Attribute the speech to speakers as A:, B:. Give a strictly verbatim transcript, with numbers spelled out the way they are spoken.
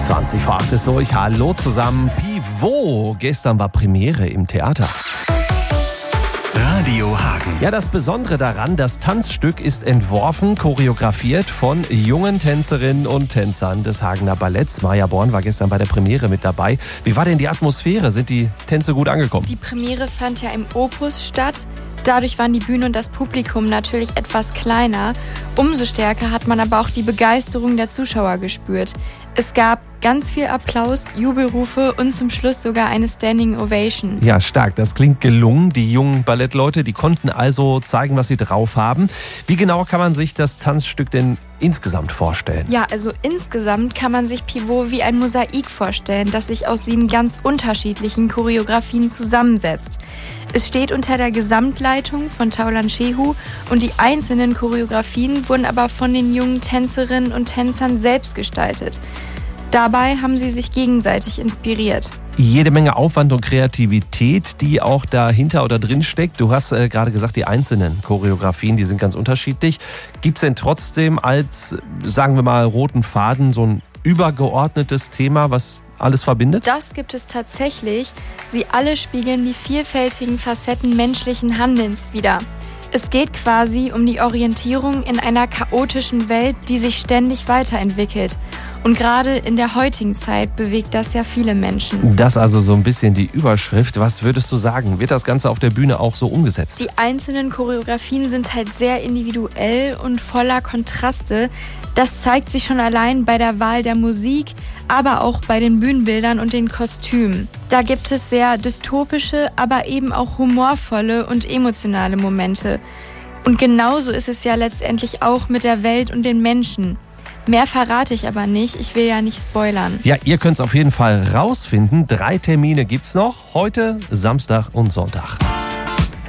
A: zwanzig vor acht ist durch. Hallo zusammen. Pivot. Gestern war Premiere im Theater.
B: Radio Hagen.
A: Ja, das Besondere daran, das Tanzstück ist entworfen, choreografiert von jungen Tänzerinnen und Tänzern des Hagener Balletts. Maja Born war gestern bei der Premiere mit dabei. Wie war denn die Atmosphäre? Sind die Tänze gut angekommen?
C: Die Premiere fand ja im Opus statt. Dadurch waren die Bühne und das Publikum natürlich etwas kleiner. Umso stärker hat man aber auch die Begeisterung der Zuschauer gespürt. Es gab ganz viel Applaus, Jubelrufe und zum Schluss sogar eine Standing Ovation.
A: Ja, stark. Das klingt gelungen. Die jungen Ballettleute, die konnten also zeigen, was sie drauf haben. Wie genau kann man sich das Tanzstück denn insgesamt vorstellen?
C: Ja, also insgesamt kann man sich Pivot wie ein Mosaik vorstellen, das sich aus sieben ganz unterschiedlichen Choreografien zusammensetzt. Es steht unter der Gesamtleitung von Taulan Shehu und die einzelnen Choreografien wurden aber von den jungen Tänzerinnen und Tänzern selbst gestaltet. Dabei haben sie sich gegenseitig inspiriert.
A: Jede Menge Aufwand und Kreativität, die auch dahinter oder drin steckt. Du hast äh, gerade gesagt, die einzelnen Choreografien, die sind ganz unterschiedlich. Gibt es denn trotzdem als, sagen wir mal, roten Faden so ein übergeordnetes Thema, was alles verbindet?
C: Das gibt es tatsächlich. Sie alle spiegeln die vielfältigen Facetten menschlichen Handelns wider. Es geht quasi um die Orientierung in einer chaotischen Welt, die sich ständig weiterentwickelt. Und gerade in der heutigen Zeit bewegt das ja viele Menschen.
A: Das also so ein bisschen die Überschrift. Was würdest du sagen? Wird das Ganze auf der Bühne auch so umgesetzt?
C: Die einzelnen Choreografien sind halt sehr individuell und voller Kontraste. Das zeigt sich schon allein bei der Wahl der Musik, aber auch bei den Bühnenbildern und den Kostümen. Da gibt es sehr dystopische, aber eben auch humorvolle und emotionale Momente. Und genauso ist es ja letztendlich auch mit der Welt und den Menschen. Mehr verrate ich aber nicht, ich will ja nicht spoilern.
A: Ja, ihr könnt es auf jeden Fall rausfinden. Drei Termine gibt's noch, heute, Samstag und Sonntag.